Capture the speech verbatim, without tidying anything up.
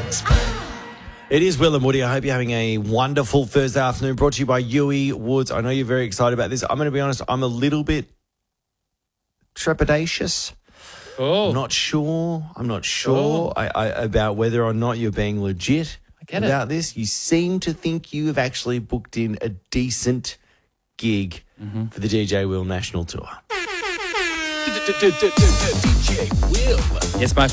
It is Will and Woody. I hope you're having a wonderful Thursday afternoon, brought to you by Huey Woods. I know you're very excited about this. I'm going to be honest, I'm a little bit trepidatious. Oh. I'm not sure. I'm not sure Oh. I, I, about whether or not you're being legit get about this. You seem to think you have actually booked in a decent gig Mm-hmm. for the D J Will National Tour. D J Will. Yes, my